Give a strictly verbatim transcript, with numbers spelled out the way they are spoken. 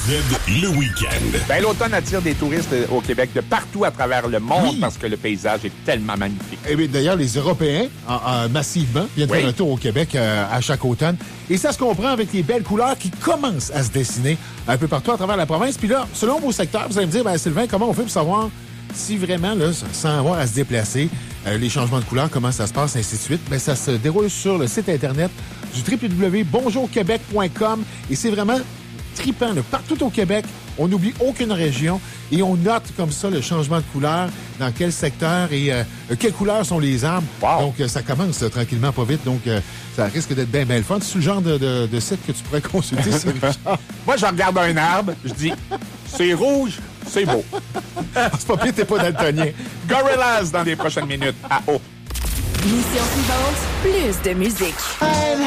le week-end. Ben, l'automne attire des touristes au Québec de partout à travers le monde Oui. parce que le paysage est tellement magnifique. Eh bien, d'ailleurs, les Européens, en, en, massivement, viennent Oui. faire un tour au Québec euh, à chaque automne. Et ça se comprend avec les belles couleurs qui commencent à se dessiner un peu partout à travers la province. Puis là, selon vos secteurs, vous allez me dire, ben, Sylvain, comment on fait pour savoir si vraiment, là, sans avoir à se déplacer, euh, les changements de couleurs, comment ça se passe, ainsi de suite? Ben, ça se déroule sur le site Internet du w w w point bonjour québec point com. Et c'est vraiment trippant, là. Partout au Québec, on n'oublie aucune région et on note comme ça le changement de couleur, dans quel secteur et euh, quelles couleurs sont les arbres. Wow. Donc, euh, ça commence euh, tranquillement, pas vite. Donc, euh, ça risque d'être bien, bien le fun. C'est le genre de, de, de site que tu pourrais consulter, c'est Richard. Moi, je regarde un arbre, je dis, c'est rouge, c'est beau. C'est pas pire, t'es pas daltonien. Gorillaz dans les prochaines minutes à O. Mission suivante, plus de musique. I've